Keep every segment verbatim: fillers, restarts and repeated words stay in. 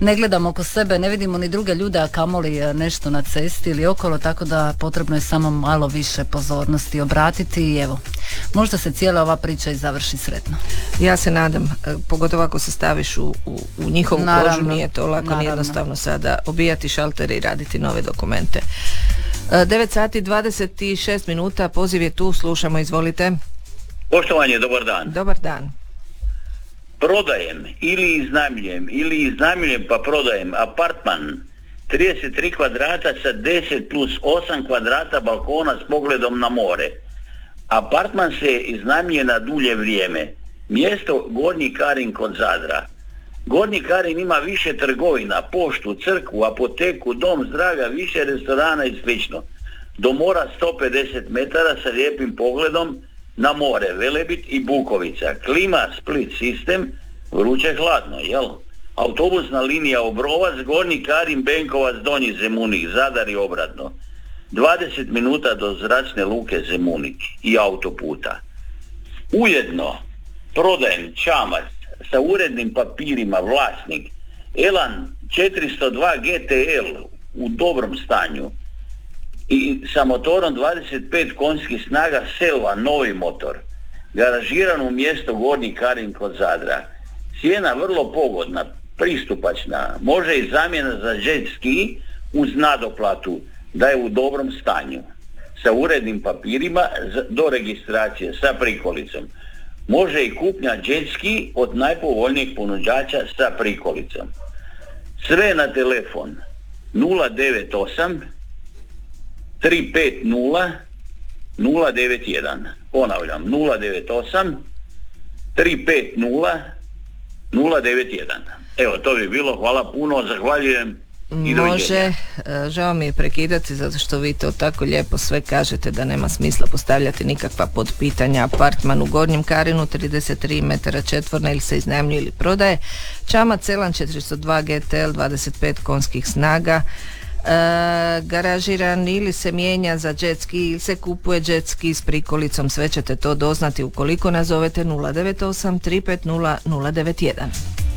ne gledamo oko sebe, ne vidimo ni druge ljude, a kamoli nešto na cesti ili okolo, tako da potrebno je samo malo više pozornosti obratiti i evo, možda se cijela ova priča i završi sretno. Ja se nadam, pogotovo ako se staviš u, u, u njihovu Naravno, kožu, nije to lako ni jednostavno sada obijati šaltere i raditi nove dokumente. devet sati dvadeset šest minuta, poziv je tu, slušamo, izvolite. Poštovanje, dobar dan. Dobar dan. Prodajem ili iznajmljujem ili iznajmljujem pa prodajem apartman trideset tri kvadrata sa deset plus osam kvadrata balkona s pogledom na more. Apartman se iznajmljuje na dulje vrijeme. Mjesto Gornji Karin kod Zadra. Gornji Karin ima više trgovina, poštu, crkvu, apoteku, dom zdravlja, više restorana i slično. Do mora sto pedeset metara sa lijepim pogledom na more, Velebit i Bukovica. Klima, split sistem, vruće hladno, jel? Autobusna linija Obrovac, Gornji Karin, Benkovac, Donji Zemunik, Zadar i obratno. dvadeset minuta do zračne luke Zemunik i autoputa. Ujedno prodajem čamac sa urednim papirima, vlasnik Elan četiristo dva G T L u dobrom stanju i sa motorom dvadeset pet konjskih snaga, Selva, novi motor, garažiran u mjesto Gornji Karin kod Zadra. Cijena vrlo pogodna, pristupačna, može i zamjena za jet ski uz nadoplatu da je u dobrom stanju, sa urednim papirima do registracije, sa prikolicom. Može i kupnja jet ski od najpovoljnijeg ponuđača sa prikolicom. Sve na telefon nula devet osam tri pet nula nula devet jedan. Ponavljam, nula devet osam tri pet nula nula devet jedan. Evo, to bi bilo, hvala puno, zahvaljujem. Može, žao mi je prekidati zato što vi to tako lijepo sve kažete da nema smisla postavljati nikakva podpitanja. Apartman u Gornjem Karinu trideset tri metara četvorna ili se iznajmljuje ili prodaje. Čamac Elan četiristo dva G T L dvadeset pet konjskih snaga, e, garažiran ili se mijenja za jet ski ili se kupuje jet ski s prikolicom. Sve ćete to doznati ukoliko nazovete nula devet osam tri pet nula nula devet jedan.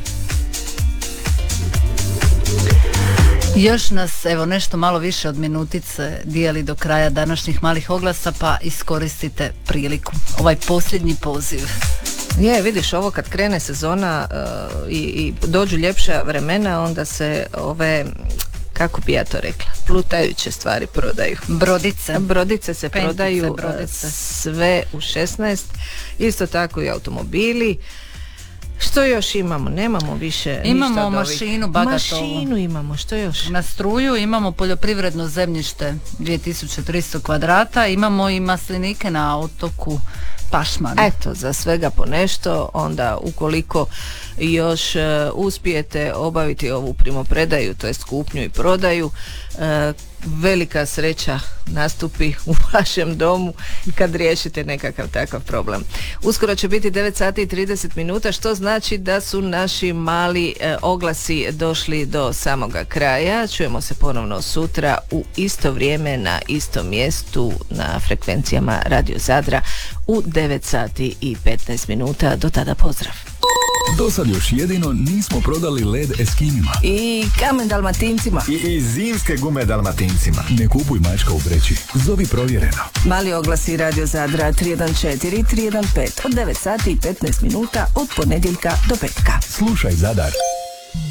Još nas, evo, nešto malo više od minutice dijeli do kraja današnjih malih oglasa, pa iskoristite priliku. Ovaj posljednji poziv. Je, vidiš, ovo kad krene sezona uh, i, i dođu ljepša vremena, onda se ove, kako bi ja to rekla, plutajuće stvari prodaju. Brodice. Brodice se Pentice, prodaju brodice. Sve u šesnaest, isto tako i automobili. Što još imamo? Nemamo više imamo ništa od ovih. Mašinu bagatovu. Mašinu imamo, što još? Na struju imamo poljoprivredno zemljište dvije tisuće tristo kvadrata, imamo i maslinike na otoku Pašman. Eto, za svega po nešto, onda ukoliko još uh, uspijete obaviti ovu primopredaju, to jest kupnju i prodaju, uh, velika sreća nastupi u vašem domu kad riješite nekakav takav problem. Uskoro će biti devet sati i trideset minuta, što znači da su naši mali uh, oglasi došli do samoga kraja. Čujemo se ponovno sutra u isto vrijeme na istom mjestu na frekvencijama Radio Zadra u devet sati i petnaest minuta. Do tada pozdrav. Do sad još jedino nismo prodali led Eskimima. I kamen Dalmatincima. I, i zimske gume Dalmatincima. Ne kupuj mačka u vreći. Zovi provjereno. Mali oglasi Radio Zadra tri jedan četiri tri jedan pet od devet sati i petnaest minuta od ponedjeljka do petka. Slušaj Zadar.